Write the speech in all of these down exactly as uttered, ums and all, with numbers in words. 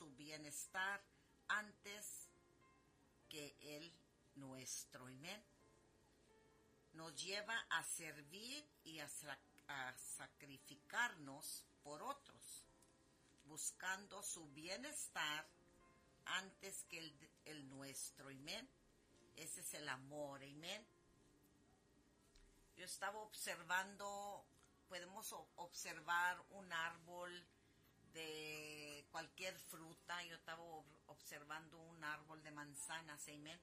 su bienestar antes que el nuestro. Amén. Nos lleva a servir y a, a sacrificarnos por otros, buscando su bienestar antes que el, el nuestro. Amén. Ese es el amor. Amén. Yo estaba observando, podemos observar un árbol de cualquier fruta. Yo estaba observando un árbol de manzanas. Amén.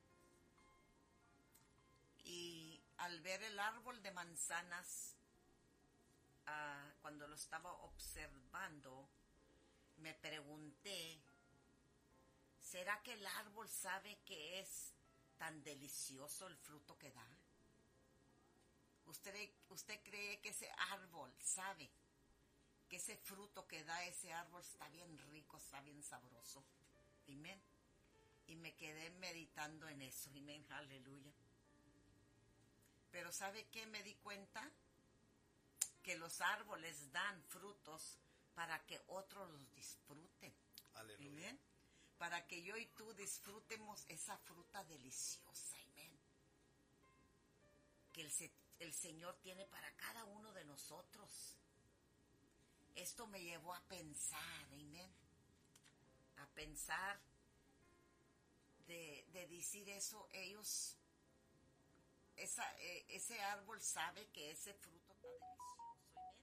Y al ver el árbol de manzanas, uh, cuando lo estaba observando, me pregunté, ¿será que el árbol sabe que es tan delicioso el fruto que da? ¿Usted, usted cree que ese árbol sabe que ese fruto que da ese árbol está bien rico, está bien sabroso? Amén. Y me quedé meditando en eso. Amén. Aleluya. Pero ¿sabe qué me di cuenta? Que los árboles dan frutos para que otros los disfruten. Aleluya. Amén. Para que yo y tú disfrutemos esa fruta deliciosa. Amén. Que el, el Señor tiene para cada uno de nosotros. Esto me llevó a pensar, amén. A pensar de, de decir eso, ellos... Esa, eh, ese árbol sabe que ese fruto está delicioso. Amén.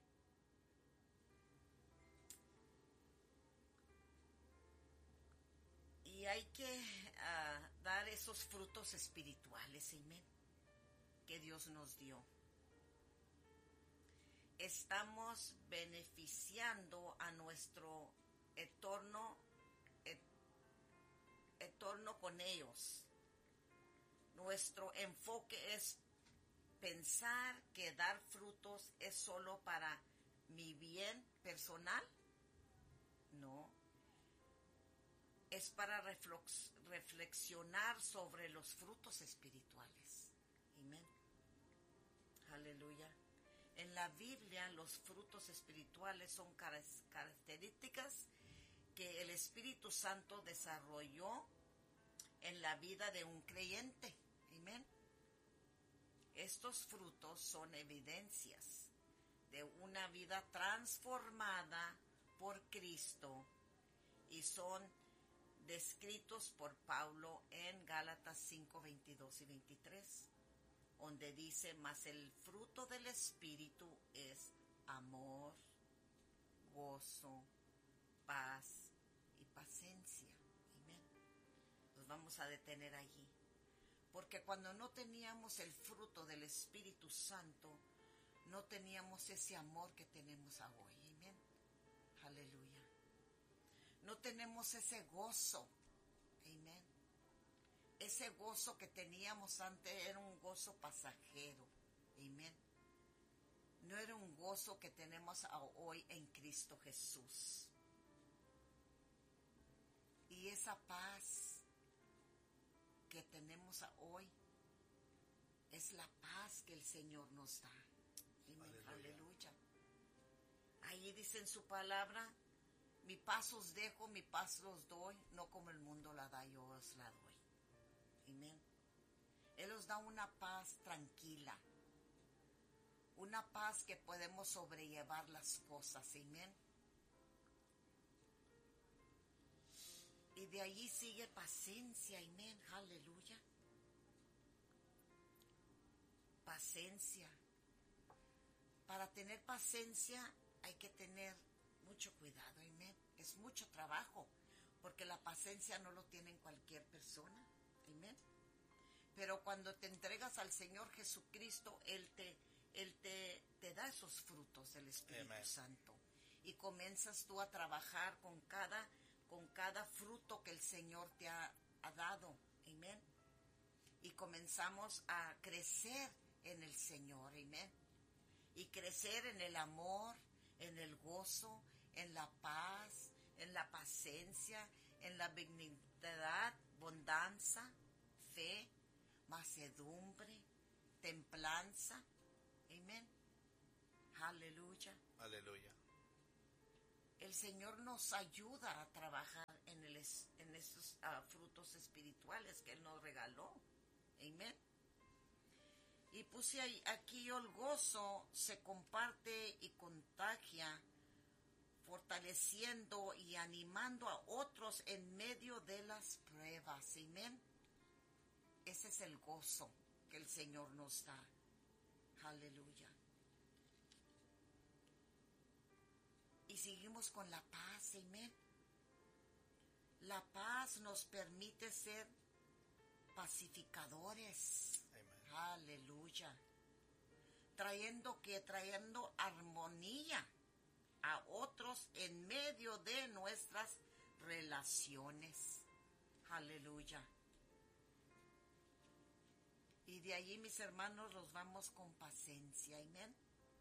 Y hay que uh, dar esos frutos espirituales, amén, que Dios nos dio. Estamos beneficiando a nuestro entorno, et, entorno con ellos. Nuestro enfoque es pensar que dar frutos es solo para mi bien personal. No. Es para reflex, reflexionar sobre los frutos espirituales. Amén. Aleluya. En la Biblia los frutos espirituales son características que el Espíritu Santo desarrolló en la vida de un creyente. Amén. Estos frutos son evidencias de una vida transformada por Cristo y son descritos por Pablo en Gálatas cinco, veintidós y veintitrés, donde dice, mas el fruto del Espíritu es amor, gozo, paz y paciencia. Amén. Nos vamos a detener allí. Porque cuando no teníamos el fruto del Espíritu Santo, no teníamos ese amor que tenemos hoy. Amén. Aleluya. No tenemos ese gozo. Amén. Ese gozo que teníamos antes era un gozo pasajero. Amén. No era un gozo que tenemos hoy en Cristo Jesús. Y esa paz que tenemos hoy es la paz que el Señor nos da. Amén. Aleluya. Aleluya. Ahí dice en su palabra, mi paz os dejo, mi paz os doy, no como el mundo la da, yo os la doy. Amén. Él nos da una paz tranquila, una paz que podemos sobrellevar las cosas. Amén. Y de allí sigue paciencia. Amén. Aleluya. Paciencia. Para tener paciencia hay que tener mucho cuidado. Amén. Es mucho trabajo, porque la paciencia no lo tiene cualquier persona. Amén. Pero cuando te entregas al Señor Jesucristo, Él te, Él te, te da esos frutos del Espíritu Amén. Santo. Y comienzas tú a trabajar con cada, con cada fruto que el Señor te ha, ha dado. Amén. Y comenzamos a crecer en el Señor. Amén. Y crecer en el amor, en el gozo, en la paz, en la paciencia, en la benignidad, bondanza, fe, mansedumbre, templanza. Amén. Aleluya. Aleluya. El Señor nos ayuda a trabajar en el Amén. Y puse ahí, aquí el gozo se comparte y contagia, fortaleciendo y animando a otros en medio de las pruebas. Amén. Ese es el gozo que el Señor nos da. Aleluya. Y seguimos con la paz. Amén. La paz nos permite ser pacificadores. Amen. Aleluya. Trayendo que trayendo armonía a otros en medio de nuestras relaciones. Aleluya. Y de allí, mis hermanos, los vamos con paciencia. Amén.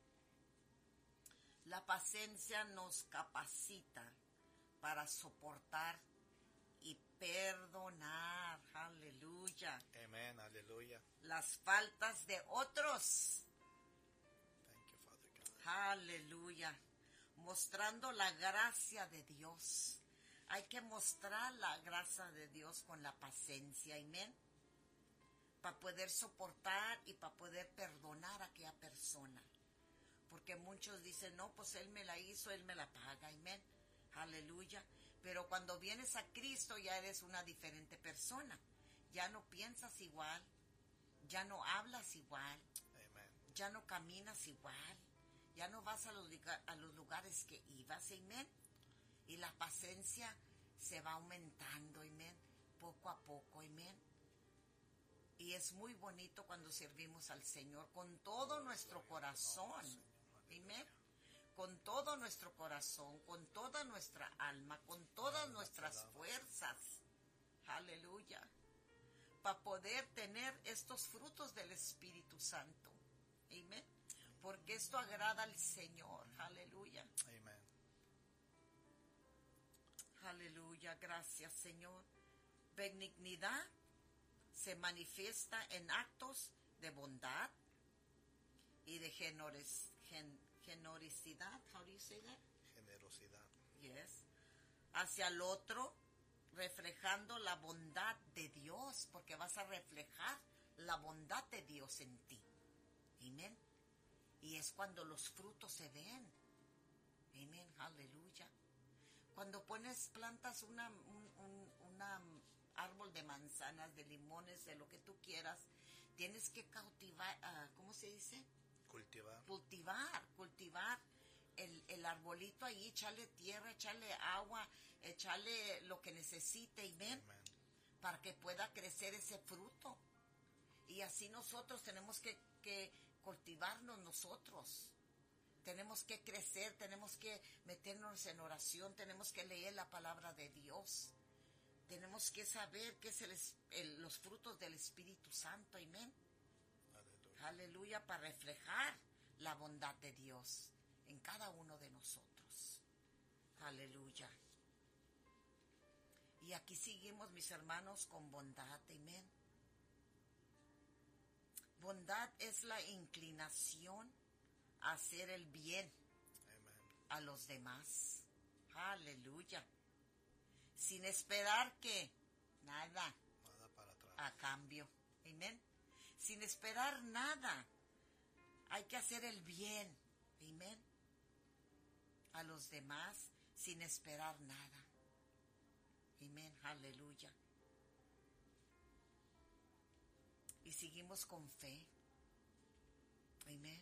La paciencia nos capacita para soportar y perdonar. Aleluya. Amen. Aleluya. Las faltas de otros. Thank you, Father God. Aleluya. Mostrando la gracia de Dios. Hay que mostrar la gracia de Dios con la paciencia. Amén. Para poder soportar y para poder perdonar a aquella persona. Porque muchos dicen, no, pues Él me la hizo, Él me la paga. Amén. Aleluya. Pero cuando vienes a Cristo ya eres una diferente persona. Ya no piensas igual. Ya no hablas igual. Amen. Ya no caminas igual. Ya no vas a los, a los lugares que ibas. Amén. Y la paciencia se va aumentando. Amén. Poco a poco. Amén. Y es muy bonito cuando servimos al Señor con todo nuestro corazón. Amén. Con todo nuestro corazón, con toda nuestra alma, con todas nuestras fuerzas. Aleluya. Para poder tener estos frutos del Espíritu Santo. Amén. Porque esto agrada al Señor. Aleluya. Amen. Aleluya. Gracias, Señor. Benignidad se manifiesta en actos de bondad y de generos, gen, generosidad. How do you say that? Generosidad. Yes. Hacia el otro, reflejando la bondad de Dios, porque vas a reflejar la bondad de Dios en ti. Amén. Y es cuando los frutos se ven. Amén. Aleluya. Cuando pones, plantas una, un, un una árbol de manzanas, de limones, de lo que tú quieras, tienes que cautivar, uh, ¿cómo se dice? Cultivar. Cultivar, cultivar el, el arbolito ahí, echarle tierra, echarle agua, echarle lo que necesite, amén, Amen. Para que pueda crecer ese fruto. Y así nosotros tenemos que, que cultivarnos nosotros. Tenemos que crecer, tenemos que meternos en oración, tenemos que leer la palabra de Dios. Tenemos que saber qué es el, el, los frutos del Espíritu Santo, amén. Aleluya. Aleluya, para reflejar la bondad de Dios en cada uno de nosotros. Aleluya. Y aquí seguimos, mis hermanos, con bondad, amén. Bondad es la inclinación a hacer el bien Amen. a los demás. Aleluya. Sin esperar que nada Nada para atrás. a cambio. Amén. Sin esperar nada. Hay que hacer el bien. Amén. A los demás sin esperar nada. Amén. Aleluya. Y seguimos con fe. Amén.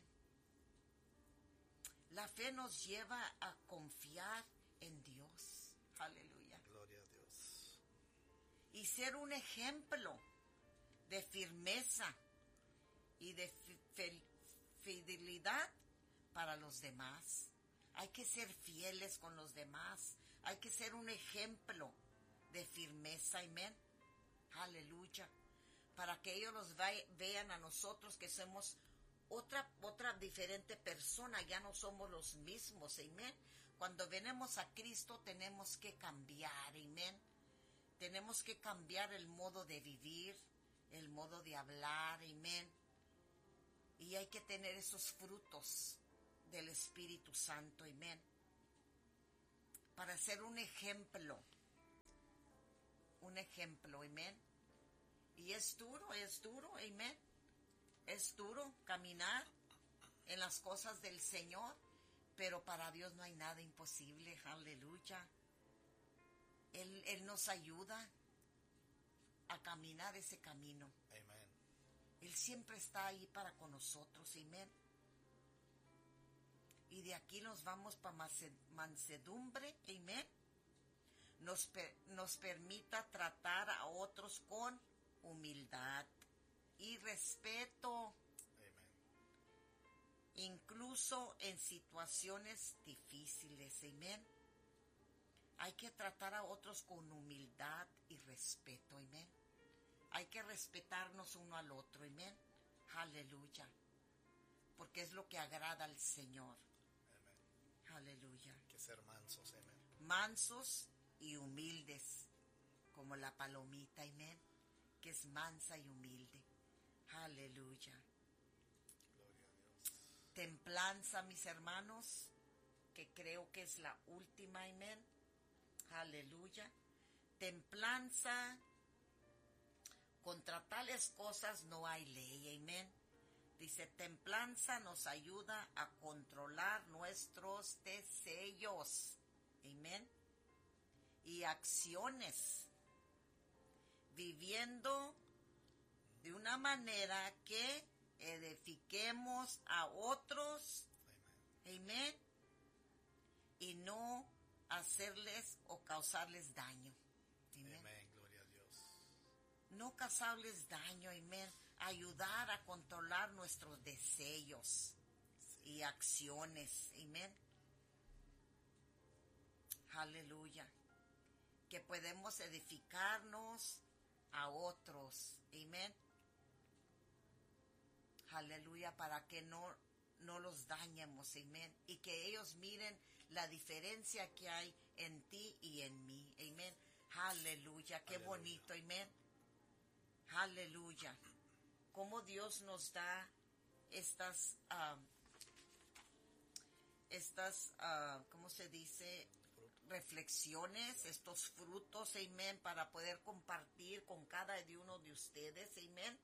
La fe nos lleva a confiar en Dios. Aleluya. Gloria a Dios. Y ser un ejemplo de firmeza y de fi- fidelidad para los demás. Hay que ser fieles con los demás. Hay que ser un ejemplo de firmeza, amén. Aleluya. Para que ellos nos ve- vean a nosotros que somos otra, otra diferente persona. Ya no somos los mismos, amén. Cuando venimos a Cristo tenemos que cambiar, amén. Tenemos que cambiar el modo de vivir, el modo de hablar, amén. Y hay que tener esos frutos del Espíritu Santo, amén. Para ser un ejemplo, un ejemplo, amén. Y es duro, es duro, amén. Es duro caminar en las cosas del Señor, pero para Dios no hay nada imposible, aleluya. Él, Él nos ayuda a caminar ese camino. Amen. Él siempre está ahí para con nosotros, amén. Y de aquí nos vamos para mansedumbre, amén. Nos, nos permita tratar a otros con humildad y respeto. Amen. Incluso en situaciones difíciles, amén. Hay que tratar a otros con humildad y respeto, amén. Hay que respetarnos uno al otro, amén. Aleluya. Porque es lo que agrada al Señor. Amen. Aleluya. Hay que ser mansos, amén. Mansos y humildes, como la palomita, amén, que es mansa y humilde. Aleluya. Gloria a Dios. Templanza, mis hermanos, que creo que es la última, amén. Aleluya. Templanza, contra tales cosas no hay ley, amén. Dice, templanza nos ayuda a controlar nuestros deseos, amén, y acciones, viviendo de una manera que edifiquemos a otros, Amen. amén, y no hacerles o causarles daño, amén. Amén. Gloria a Dios. No causarles daño, amén. Ayudar a controlar nuestros deseos y acciones, amén. Aleluya. Que podemos edificarnos a otros, amén. Aleluya, para que no, no los dañemos, amén. Y que ellos miren la diferencia que hay en ti y en mí, amén. Aleluya, qué Aleluya. bonito, amén. Aleluya. Cómo Dios nos da estas, uh, estas, uh, ¿cómo se dice? Reflexiones, estos frutos, amén, para poder compartir con cada uno de ustedes, amén.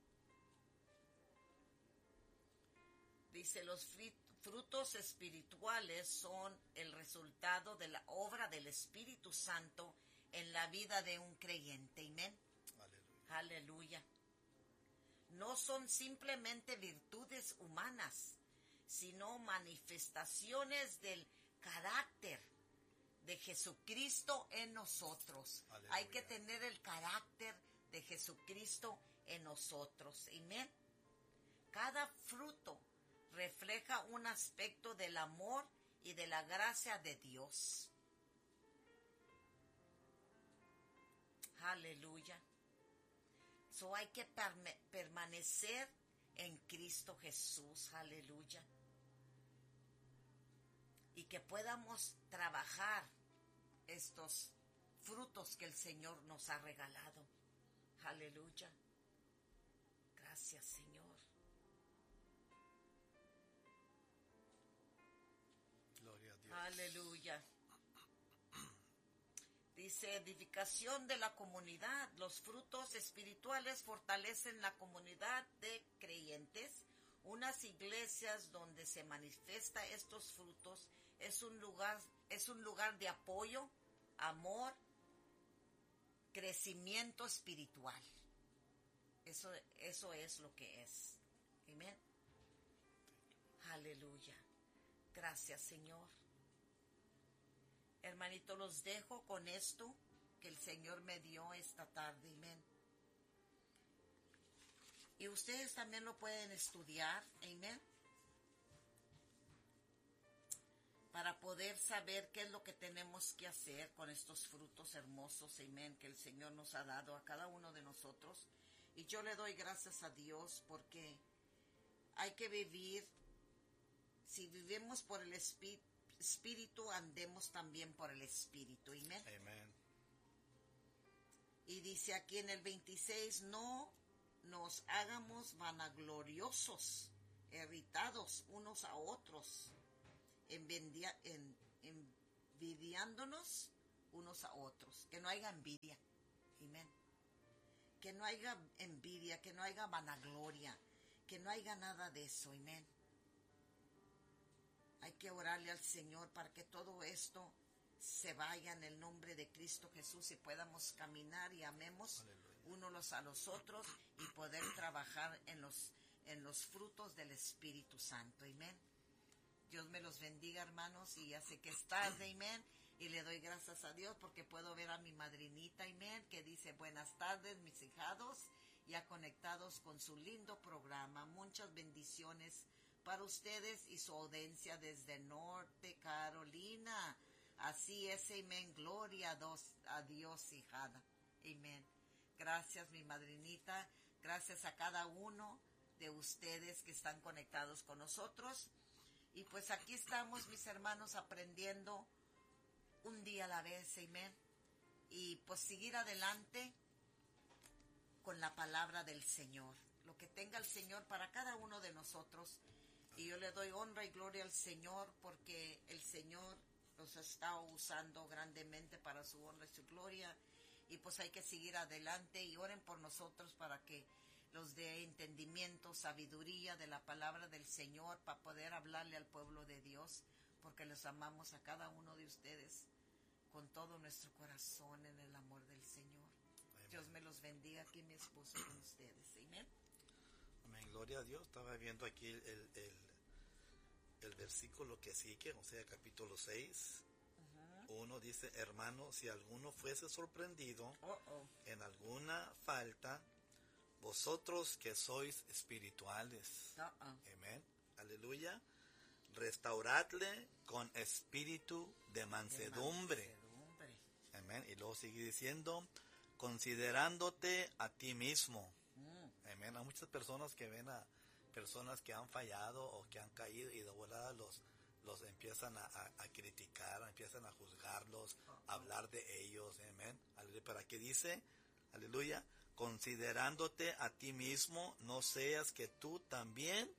Dice, los frutos espirituales son el resultado de la obra del Espíritu Santo en la vida de un creyente, amén. Aleluya. Aleluya. No son simplemente virtudes humanas, sino manifestaciones del carácter de Jesucristo en nosotros. Aleluya. Hay que tener el carácter de Jesucristo en nosotros. Amén. Cada fruto refleja un aspecto del amor y de la gracia de Dios. Aleluya. So hay que perme- permanecer en Cristo Jesús, aleluya. Y que podamos trabajar estos frutos que el Señor nos ha regalado. Aleluya. Gracias, Señor. Gloria a Dios. Aleluya. Dice, edificación de la comunidad. Los frutos espirituales fortalecen la comunidad de creyentes. Unas iglesias donde se manifiesta estos frutos es un lugar, es un lugar de apoyo, amor, crecimiento espiritual. Eso, eso es lo que es. Amén. Aleluya. Gracias, Señor. Hermanito, los dejo con esto que el Señor me dio esta tarde, amén. Y ustedes también lo pueden estudiar, amén, para poder saber qué es lo que tenemos que hacer con estos frutos hermosos, amén, que el Señor nos ha dado a cada uno de nosotros. Y yo le doy gracias a Dios porque hay que vivir, si vivimos por el Espíritu, Espíritu, andemos también por el Espíritu, amén. Amén. Y dice aquí en el veintiséis, no nos hagamos vanagloriosos, irritados unos a otros, envidia, en, envidiándonos unos a otros, que no haya envidia, amén. que no haya envidia, que no haya vanagloria, que no haya nada de eso, amén. Hay que orarle al Señor para que todo esto se vaya en el nombre de Cristo Jesús y podamos caminar y amemos unos los a los otros y poder trabajar en los, en los frutos del Espíritu Santo, amén. Dios me los bendiga, hermanos, y ya sé que es tarde, amén, y le doy gracias a Dios porque puedo ver a mi madrinita, amén, que dice buenas tardes, mis hijados, ya conectados con su lindo programa. Muchas bendiciones para ustedes y su audiencia desde Norte Carolina. Así es, amén, gloria a Dios, a Dios, hijada, amén. Gracias, mi madrinita, gracias a cada uno de ustedes que están conectados con nosotros. Y pues aquí estamos, mis hermanos, aprendiendo un día a la vez, amén. Y pues seguir adelante con la palabra del Señor. Lo que tenga el Señor para cada uno de nosotros. Y yo le doy honra y gloria al Señor porque el Señor los está usando grandemente para su honra y su gloria. Y pues hay que seguir adelante y oren por nosotros para que los dé entendimiento, sabiduría de la palabra del Señor para poder hablarle al pueblo de Dios, porque los amamos a cada uno de ustedes con todo nuestro corazón en el amor del Señor. Amén. Dios me los bendiga, aquí mi esposo con ustedes. Amén. Amén, gloria a Dios. Estaba viendo aquí el, el, el versículo que sigue, o sea, capítulo seis. Uh-huh. Uno dice, hermano, si alguno fuese sorprendido Uh-oh. en alguna falta, vosotros que sois espirituales, Uh-oh. amén, aleluya, restauradle con espíritu de mansedumbre. de mansedumbre, amén, y luego sigue diciendo, considerándote a ti mismo, mm. amén. Hay muchas personas que ven a personas que han fallado o que han caído y de volada los, los empiezan a, a, a criticar, empiezan a juzgarlos, Uh-oh. a hablar de ellos, amén, aleluya. ¿Para qué dice? Aleluya. Considerándote a ti mismo, no seas que tú también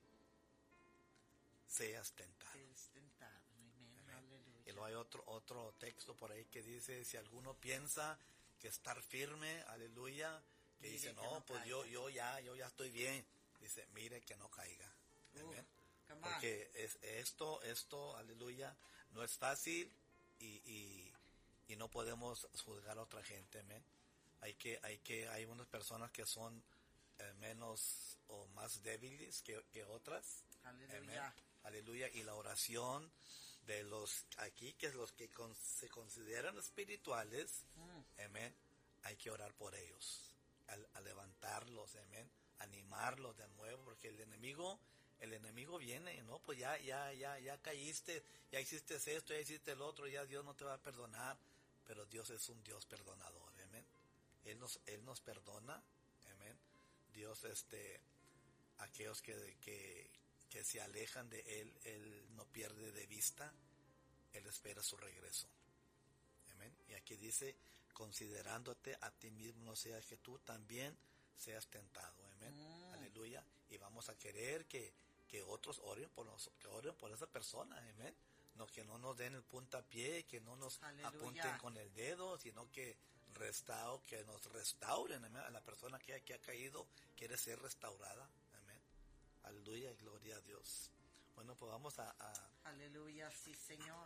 seas tentado. Seas tentado. Amén. Amén. Y luego hay otro, otro texto por ahí que dice, si alguno piensa que estar firme, aleluya, que mire dice, no, que no pues yo, yo ya, yo ya estoy bien. Dice, mire que no caiga. Amén. Uh, Porque es, esto, esto, aleluya, no es fácil y, y, y no podemos juzgar a otra gente, amén. Hay que, hay que, hay unas personas que son eh, menos o más débiles que, que otras. Aleluya. Amén. Aleluya. Y la oración de los aquí, que es los que con, se consideran espirituales, mm. amén, hay que orar por ellos, a, a levantarlos, amén, animarlos de nuevo, porque el enemigo, el enemigo viene, no, pues ya, ya, ya, ya caíste, ya hiciste esto, ya hiciste el otro, ya Dios no te va a perdonar, pero Dios es un Dios perdonador, amén. Él nos, Él nos perdona, amén. Dios, este, aquellos que, que, que se alejan de Él, Él no pierde de vista, Él espera su regreso, amén. Y aquí dice, considerándote a ti mismo, no seas que tú también seas tentado, amén, mm. aleluya. Y vamos a querer que, que otros oren por nos, que oren por esa persona, amén. No, que no nos den el puntapié, que no nos aleluya. Apunten con el dedo, sino que restau, que nos restauren, amén. A la persona que, que ha caído quiere ser restaurada, amén. Aleluya y gloria a Dios. Bueno, pues vamos a, a aleluya, sí, Señor.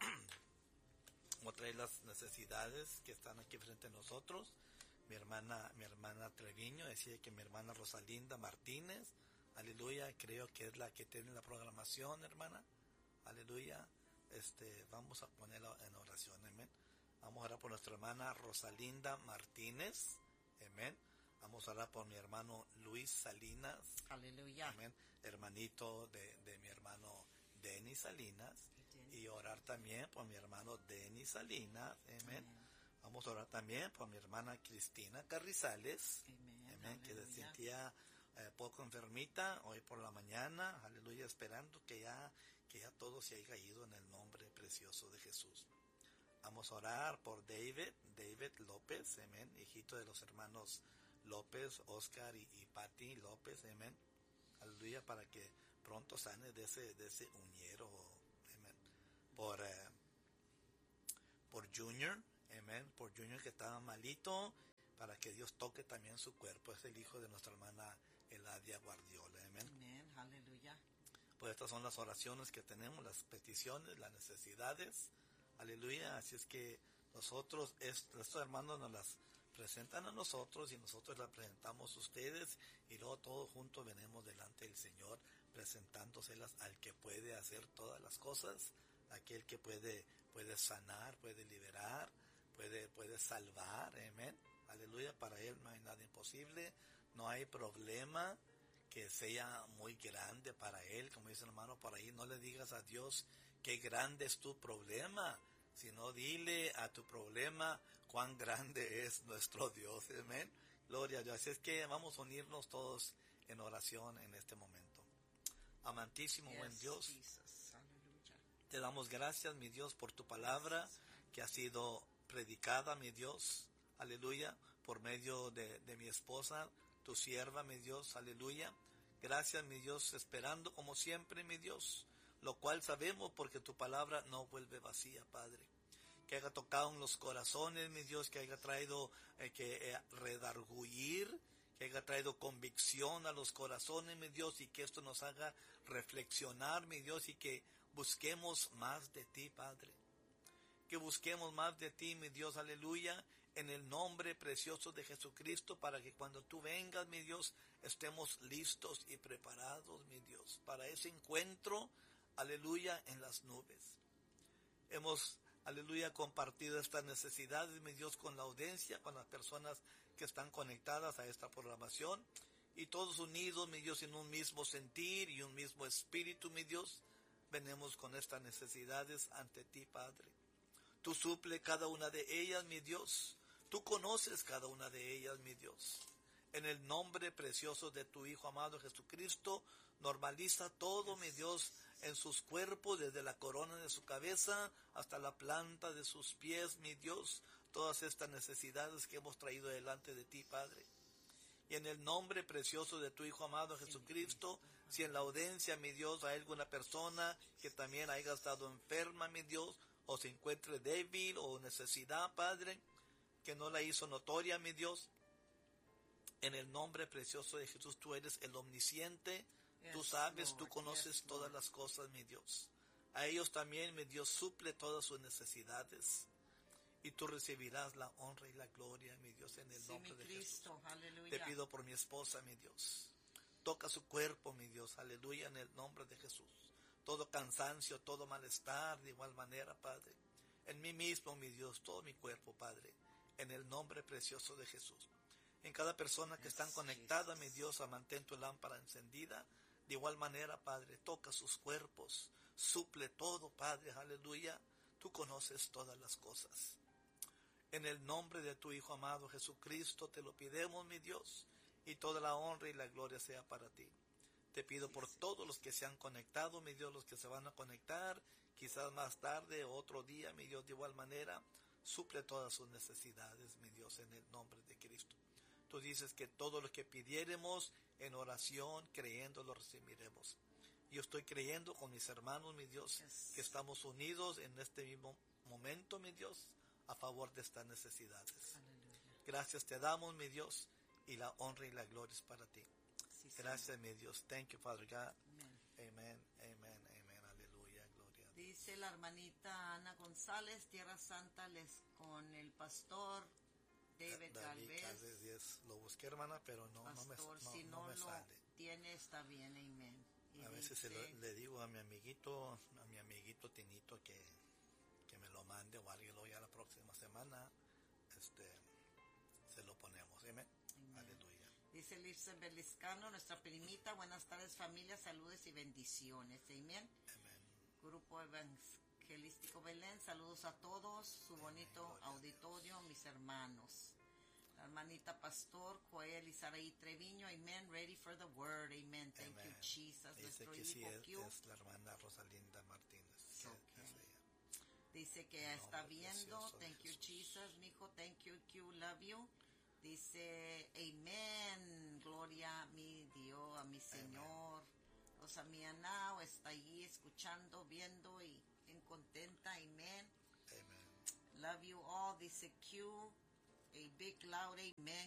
Vamos a traer las necesidades que están aquí frente a nosotros. Mi hermana, mi hermana Treviño decía que mi hermana Rosalinda Martínez, aleluya, creo que es la que tiene la programación, hermana, aleluya. Este, vamos a ponerla en oración, amén. Vamos a orar por nuestra hermana Rosalinda Martínez, amén. Vamos a orar por mi hermano Luis Salinas, aleluya, amén, hermanito de, de mi hermano Denis Salinas, Denis. Y orar también por mi hermano Denis Salinas, amén. Amén. Vamos a orar también por mi hermana Cristina Carrizales, amén, amén, que se sentía eh, poco enfermita hoy por la mañana, aleluya, esperando que ya, que ya todo se haya ido en el nombre precioso de Jesús. Vamos a orar por David, David López, amén, hijito de los hermanos López, Oscar y, y Patti López, amén, aleluya, para que pronto sane de ese, de ese uñero, amén. Por, eh, por Junior, amén, por Junior que estaba malito, para que Dios toque también su cuerpo. Es el hijo de nuestra hermana Eladia Guardiola. Amén. Amén, aleluya. Pues estas son las oraciones que tenemos, las peticiones, las necesidades. Aleluya. Así es que nosotros, estos hermanos nos las presentan a nosotros y nosotros las presentamos a ustedes, y luego todos juntos venimos delante del Señor presentándoselas al que puede hacer todas las cosas, aquel que puede, puede sanar, puede liberar, puede, puede salvar. Amén. Aleluya. Para Él no hay nada imposible, no hay problema que sea muy grande para Él. Como dice el hermano por ahí, no le digas a Dios qué grande es tu problema, sino dile a tu problema cuán grande es nuestro Dios. Amén. Gloria a Dios. Así es que vamos a unirnos todos en oración en este momento. Amantísimo, yes, buen Dios, te damos gracias, mi Dios, por tu palabra que ha sido predicada, mi Dios, aleluya, por medio de, de mi esposa, tu sierva, mi Dios, aleluya. Gracias, mi Dios, esperando como siempre, mi Dios, lo cual sabemos porque tu palabra no vuelve vacía, Padre. Que haya tocado en los corazones, mi Dios, que haya traído, eh, que eh, redarguir, que haya traído convicción a los corazones, mi Dios, y que esto nos haga reflexionar, mi Dios, y que busquemos más de ti, Padre. Que busquemos más de ti, mi Dios, aleluya, en el nombre precioso de Jesucristo, para que cuando tú vengas, mi Dios, estemos listos y preparados, mi Dios, para ese encuentro, aleluya, en las nubes. Hemos, aleluya, compartido estas necesidades, mi Dios, con la audiencia, con las personas que están conectadas a esta programación, y todos unidos, mi Dios, en un mismo sentir y un mismo espíritu, mi Dios, venimos con estas necesidades ante ti, Padre. Tú suple cada una de ellas, mi Dios. Tú conoces cada una de ellas, mi Dios. En el nombre precioso de tu Hijo amado Jesucristo, normaliza todo, mi Dios, en sus cuerpos, desde la corona de su cabeza hasta la planta de sus pies, mi Dios, todas estas necesidades que hemos traído delante de ti, Padre. Y en el nombre precioso de tu Hijo amado Jesucristo, si en la audiencia, mi Dios, hay alguna persona que también haya estado enferma, mi Dios, o se encuentre débil o necesidad, Padre, que no la hizo notoria, mi Dios, en el nombre precioso de Jesús, tú eres el omnisciente, yes, tú sabes, Lord, tú conoces yes, todas las cosas, mi Dios. A ellos también, mi Dios, suple todas sus necesidades, y tú recibirás la honra y la gloria, mi Dios, en el sí, nombre de Cristo. Jesús. Aleluya. Te pido por mi esposa, mi Dios. Toca su cuerpo, mi Dios, aleluya, en el nombre de Jesús. Todo cansancio, todo malestar, de igual manera, Padre. En mí mismo, mi Dios, todo mi cuerpo, Padre, en el nombre precioso de Jesús. En cada persona que están conectada, mi Dios, mantén tu lámpara encendida. De igual manera, Padre, toca sus cuerpos, suple todo, Padre, aleluya. Tú conoces todas las cosas. En el nombre de tu Hijo amado Jesucristo te lo pidemos, mi Dios, y toda la honra y la gloria sea para ti. Te pido por todos los que se han conectado, mi Dios, los que se van a conectar, quizás más tarde, otro día, mi Dios, de igual manera, suple todas sus necesidades, mi Dios, en el nombre de Cristo. Tú dices que todo lo que pidiéremos en oración, creyendo, lo recibiremos. Yo estoy creyendo con mis hermanos, mi Dios, yes, que estamos unidos en este mismo momento, mi Dios, a favor de estas necesidades. Aleluya. Gracias te damos, mi Dios, y la honra y la gloria es para ti. Sí, gracias, mi Dios. Thank you, Father God. Amen. Amen, amen, amen. Aleluya, gloria. Dice la hermanita Ana González, Tierra Santa, les con el pastor David, David Galvez. Yes. Lo busqué, hermana, pero no, pastor, no me, no, si no, no me lo sale. Tiene, está bien, amén. Y a veces dice, se lo, le digo a mi amiguito, a mi amiguito Tinito que, que me lo mande o alguien lo ya la próxima semana, este, se lo ponemos, amén. Aleluya. Dice Lisa Beliscano, nuestra primita, buenas tardes familia, saludos y bendiciones, amén. Amén. Grupo Evangelístico Belén, saludos a todos, su amén, bonito auditorio, mis hermanos. La hermanita Pastor Joel y Saraí Treviño, amén, ready for the word, amén, thank amen. You Jesus. Dice que sí es, es la hermana Rosalinda Martínez. Okay. Es dice que no, está viendo, thank you Jesus, mijo, thank you, Q, love you. Dice, amén, gloria a mi Dios, a mi Señor. Rosa Mía Nao está allí escuchando, viendo y bien contenta, amén. Love you all, dice Q. A big loud amen.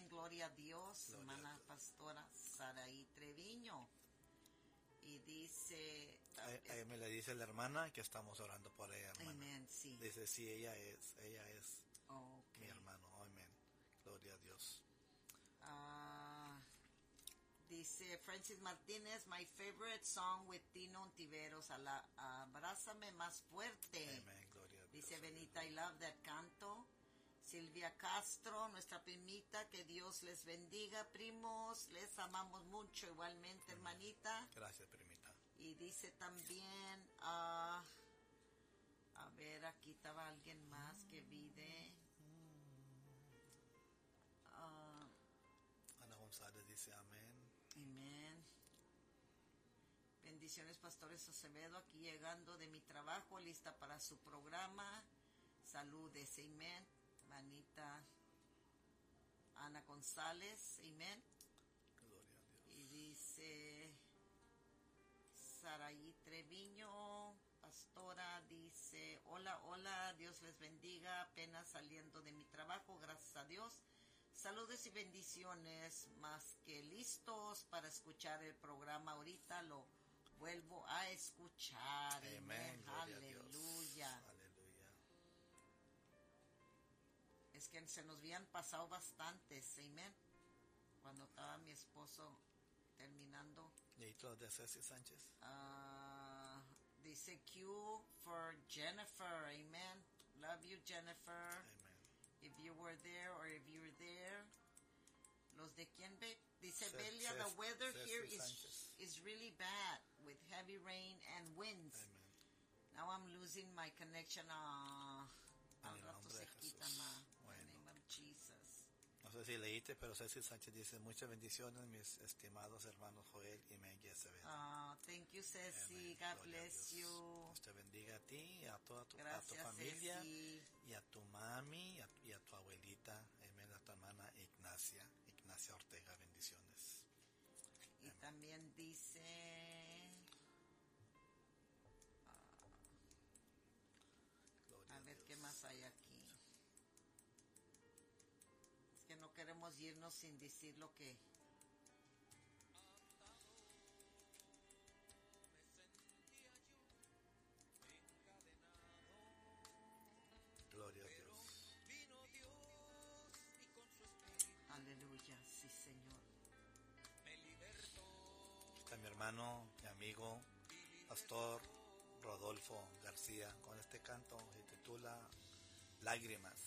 a Dios, Gloria hermana a Dios. pastora Saraí Treviño. Y dice... Ahí, ahí me le dice la hermana que estamos orando por ella, hermana. Amén, sí. Dice, sí, ella es, ella es Okay. mi hermano. Amén. Gloria a Dios. Ah, dice Francis Martínez, my favorite song with Tino Ontiveros, a la, abrázame más fuerte. Amén. Gloria a Dios. Dice Benita, I love that canto. Silvia Castro, nuestra primita, que Dios les bendiga, primos, les amamos mucho igualmente, hermanita. Gracias, primita. Y dice también, ah, a ver, aquí estaba alguien más que vive. Ah, Ana González dice amén. amén. Bendiciones, pastores Acevedo, aquí llegando de mi trabajo, lista para su programa. Saludes, amén. Manita Ana González, amén. Gloria a Dios. Y dice Saraí Treviño, pastora, dice, hola, hola, Dios les bendiga, apenas saliendo de mi trabajo, gracias a Dios. Saludos y bendiciones, más que listos para escuchar el programa ahorita, lo vuelvo a escuchar. Amén. Gloria a Dios. Aleluya. Aleluya. Es que se nos habían pasado bastantes, amén. Cuando estaba mi esposo terminando. ¿Y ahí todo de Ceci Sánchez? Uh, dice Q for Jennifer, amen. Love you, Jennifer. Amén. If you were there or if you were there. Los de quién ve? Dice Ce- Belia, Ce- the weather Ceci here is Sánchez. is really bad with heavy rain and winds. Amén. Now I'm losing my connection. Uh, En al el rato nombre se de quita, Jesús. ma. Bueno. In the name of Jesus. No sé si leíste, pero Ceci Sánchez dice, muchas bendiciones, mis estimados hermanos Joel y Mengue Acevedo. Uh, thank you, Ceci. Amén. God Gloria a bless Dios. you. Dios te bendiga a ti y a toda tu, a tu Gracias, familia Ceci. y a tu mami y a, y a tu abuelita, amén, a tu hermana Ignacia, Ignacia Ortega, bendiciones. Y también dice... Gloria A a ver Dios. qué más hay aquí. Es que no queremos irnos sin decir lo que... Gloria a Dios. Aleluya, sí, Señor. Está mi hermano, mi amigo, Pastor Rodolfo García, con este canto se titula Lágrimas.